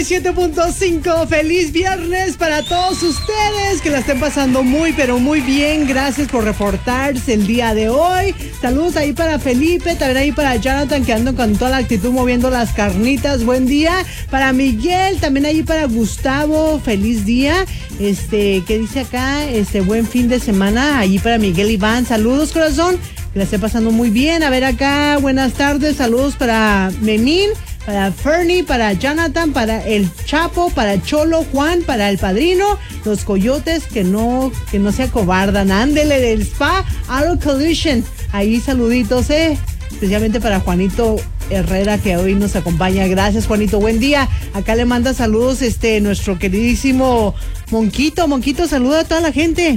97.5. Feliz viernes para todos ustedes, que la estén pasando muy, pero muy bien. Gracias por reportarse el día de hoy. Saludos ahí para Felipe, también ahí para Jonathan, que andan con toda la actitud moviendo las carnitas. Buen día. Para Miguel, también ahí para Gustavo, feliz día. ¿Qué dice acá? Buen fin de semana. Allí para Miguel Iván, saludos, corazón. Que la esté pasando muy bien. A ver acá, buenas tardes. Saludos para Memín, para Fernie, para Jonathan, para el Chapo, para Cholo, Juan, para el Padrino, los coyotes que no se acobardan. Ándele del Spa Auto Collision. Ahí saluditos, especialmente para Juanito Herrera, que hoy nos acompaña. Gracias, Juanito, buen día. Acá le manda saludos nuestro queridísimo Monquito. Monquito, saluda a toda la gente.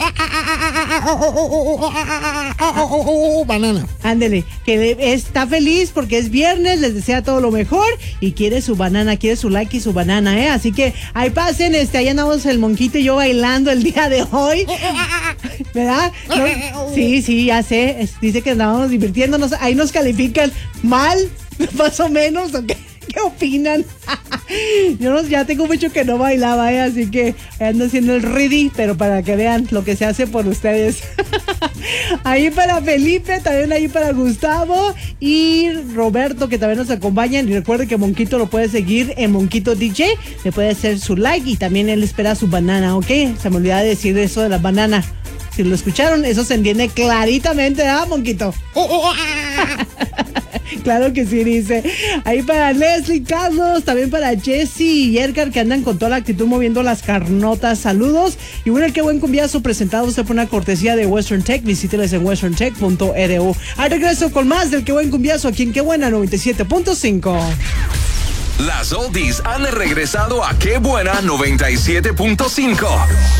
Banana. Ándele, que está feliz porque es viernes, les desea todo lo mejor y quiere su banana, quiere su like y su banana, Así que ahí pasen, ahí andamos el Monquito y yo bailando el día de hoy. ¿Verdad? ¿No? Sí, ya sé. Dice que andábamos divirtiéndonos. Ahí nos califican mal, más o menos, ¿o qué? ¿Qué opinan? Yo ya tengo mucho que no bailaba, así que ando haciendo el ready, pero para que vean lo que se hace por ustedes. Ahí para Felipe, también ahí para Gustavo y Roberto, que también nos acompañan. Y recuerde que Monquito lo puede seguir en Monquito DJ, le puede hacer su like y también él espera su banana, ¿ok? Se me olvidaba decir eso de la banana. Si lo escucharon, eso se entiende claritamente, Monquito? Claro que sí, dice. Ahí para Leslie, Carlos, también para Jesse y Edgar, que andan con toda la actitud moviendo las carnotas. Saludos. Y bueno, el Qué Buen Cumbiazo presentado usted por una cortesía de Western Tech. Visíteles en westerntech.edu. Al regreso con más del Qué Buen Cumbiazo aquí en Qué Buena 97.5. Las oldies han regresado a Qué Buena 97.5.